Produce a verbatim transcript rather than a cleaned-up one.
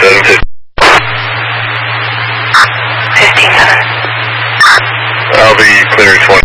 seven fifty. fifteen seven. I'll be clear twenty.